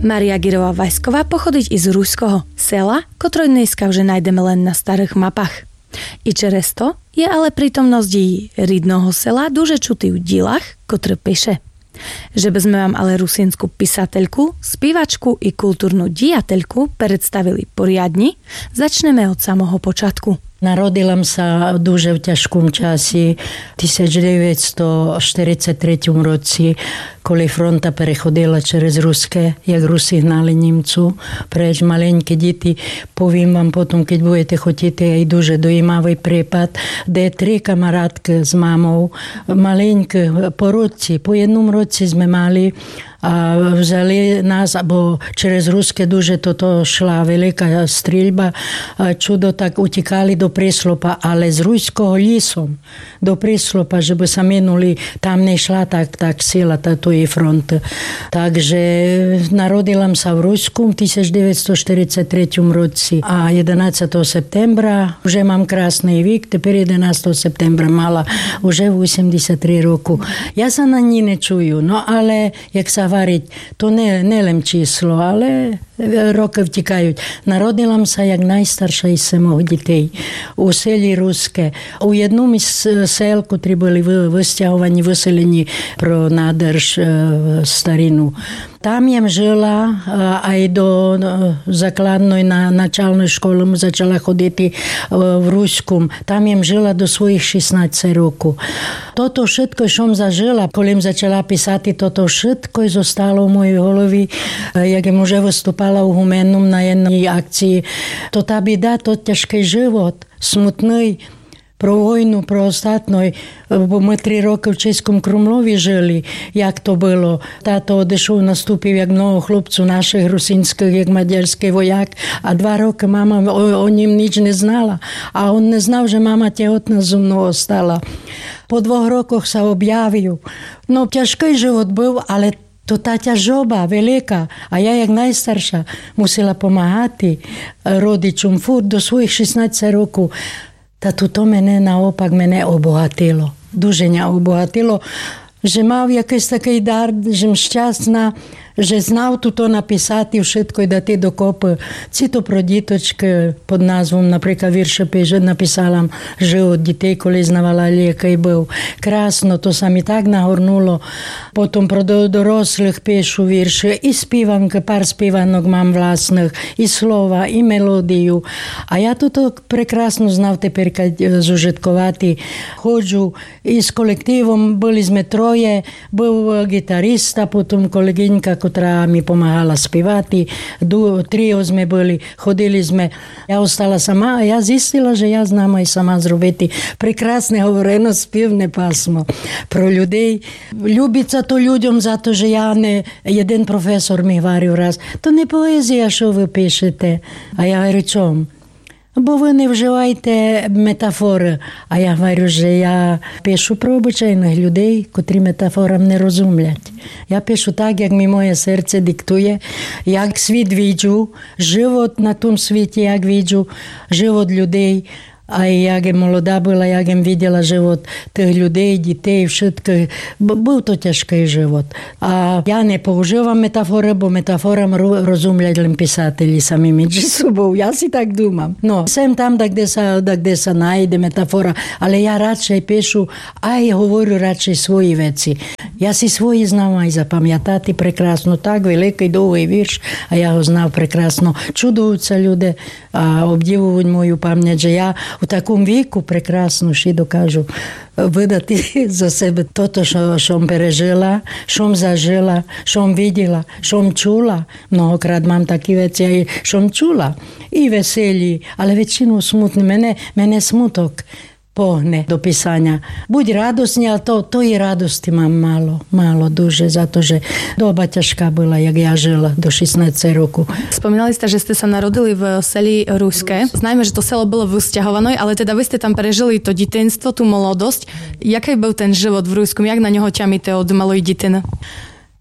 Maria Girová-Vajsková pochodiť i z ruského sela, ktoré dneska už najdeme len na starých mapách. I čerez to je ale prítomnosť i ridného sela duže čutý v dílach, ktoré píše. Že by sme vám ale rusínsku písateľku, spívačku i kultúrnu dijateľku predstavili poriadni, začneme od samého počátku. Narodila sa дуже v ťažkom časі, 1943 році, коли фронта переходила через Руське, як Руси гнали німцю. Преч маленькі діти, повім вам потім, keď будете хотіти, і дуже доїмавий припад, де 3 камарадки з мамою, маленькі по році, по одному році ми мали, a vzali nás, bo через Ruské дуже toto šla veľká streľba, čudo tak utekali do Príslopa, ale z Ruského lísom do Príslopa, že by sa minuli, tam nešla tak sila, to je front. Takže narodila sa v Rusku v 1943 roci a 11. septembra, už mám krásny vік, tepер 11. septembra mala už 83 roku. Ja sa na ní nečuju, no ale jak sa to не лем число, але роки втікають. Народила sa як найстарша із 7 дітей у селі Руське. У одному із сел, котрі були вистягувані, виселені про надерж старину. Tam jem žila aj do základnej načálnej školy začala chodiť v Ruskom. Tam jem žila do svojich 16 rokov. Toto všetko, čo som zažila, keď začala písať, toto všetko zostalo v mojej holovi, jak jem už vystúpala u Humennom na jednej akcii. To tá bieda, to ťažký život, smutný, про війну, про остатньої, бо ми 3 роки в Чеському Крумлові жили, як то було. Тато одійшов, наступив, як много хлопців наших русинських, як мадярський вояк, а 2 роки мама о нім ніч не знала, а він не знав, що мама тяготна зі мною стала. По 2 роках се об'явив. Ну, тяжкий живот був, але то та тяжоба велика, а я, як найстарша, мусила допомагати родичам фур до своїх 16 років. Та то мене наопак обогатило. Дуже не обогатило, що мав якийсь такий дар, що щасна, що знав тут написати všetko і дати докопи. Ці то про діточки під назвом, наприклад, вірші написала «Живот дітей», коли знавала який був. Красно, то сам і так нагорнуло. Потім про дорослих пишу вірші. І співанки, пар співанок мам власних, і слова, і мелодію. А я тут прекрасно знав тепер зужиткувати. Ходжу і з колективом, були ми 3, був гітариста, потім колегінька, котра mi pomáhala spívať. Trio sme boli, chodili sme. Ja ostala sama a ja zistila, že ja znám aj sama zrobiť prekrásne hovoreno spівне пасмо про людей. Любиться то людям за то, že ja не... Jeden profesor mi говорив раз, то не поезія, що ви пишете. А я говорю, чому? Бо ви не вживаєте метафори. А я говорю, що я пишу про обичайних людей, котрі метафорам не розумлять. Я пишу так, як мені моє серце диктує, як світ віджу, живот на тому світі, як віджу, живот людей. А як я молода була, як я виділа живот тих людей, дітей, všetkých, був то тяжкий живот. А я не používam метафори, бо метафорам розумлять len писателі самі між собою. Я си так думам. No, sem tam, де sa найде метафора, але я радше пишу, а й говорю радше свої вeci. Я си свої знав aj запам'ятати прекрасно. Так, великий, довгий вірш, а я його знав прекрасно. Чудуються люди, обдивують мою пам'ять, що я у такому віку прекрасно ще докажу видати за себе то, що пережила, що зажила, що виділа, що чула. Многократ мам такі речі, що чула. І веселі, але вечину смутні. Мене смуток погне до писання. Будь радосні, а то і радості мам мало дуже, за то, že doba ťažká bola, jak ja žila do 16 rokov. Spomínali ste, že ste sa narodili v seli Ruské. Znajme, že to selo bolo vysťahované, ale teda vy ste tam prežili to ditenstvo, tú mladosť. Jaký bol ten život v Ruskom? Jak na neho ťamíte od malej ditiny?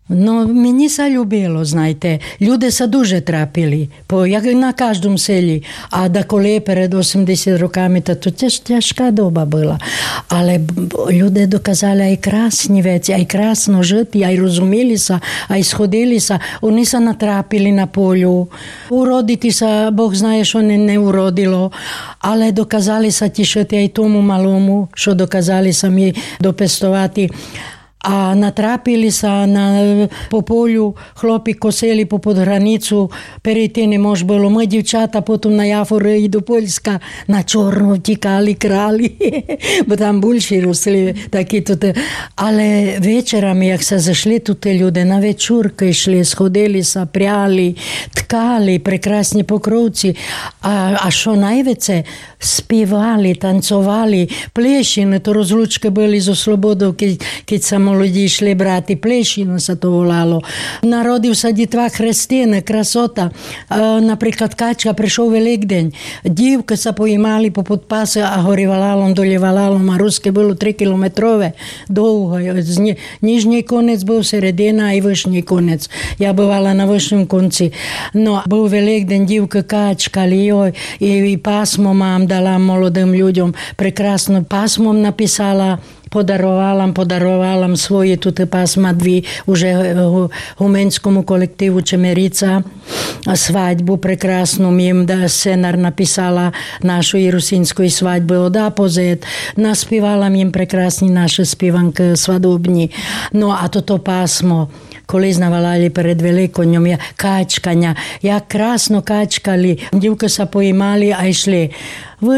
No, mені sa любило, знаєте. Люди са дуже трапили, як і на кожному селі. А коли перед 80 роками, то тяжка доба була. Але люди доказали ай красні вeci, ай красно жити, ай розумілися, ай сходилися. Вони са натрапили на полю. Уродитися, Бог знає, що не уродило. Але доказали са тішити ай тому малому, що доказали самі допестувати. А натрапилися по полю, хлопці косили попід границю, перейти не може було. Ми, дівчата, потім на Яфори і до Польська на чорно втікали, крали, бо там більші росли такі тут. Але вечорами, як се зайшли тут люди, на вечірки йшли, сходилися, пряли, ткали, прекрасні покровці. А що найвіце? Співали, танцювали, плещини, то розлучки були зо Слободою, коли молоді йшли брати, плещину се то волало. Народився дітва Христина, красота. Наприклад, Качка, прийшов Великдень. Дівки се поїмали попід паси, а горі валалом, долі валалом, а руське було 3 кілометрове, довго. Ніжній конець був середина і вишній конець. Я бувала на вишньому конці. Ну, був Великдень, дівки качкали, і пасмо мам дала молодим людям. Прекрасно пасмом написала, подарувала свої тут пасма дві уже гуменському колективу Чемериця. Свадьбу прекрасну їм сценар написала нашої русинської свадьби од А по З. Наспівала їм прекрасні наші співанки свадобні. Ну, а то пасмо, коли навалали перед Великоднем, качкання, як красно качкали, дівки се поїмали, а йшли.